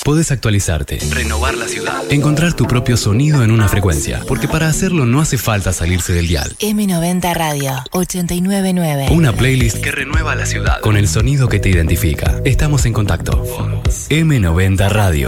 Podés actualizarte, renovar la ciudad, encontrar tu propio sonido en una frecuencia, porque para hacerlo no hace falta salirse del dial. M90 Radio 89.9. Una playlist que renueva la ciudad con el sonido que te identifica. Estamos en contacto. M90 Radio.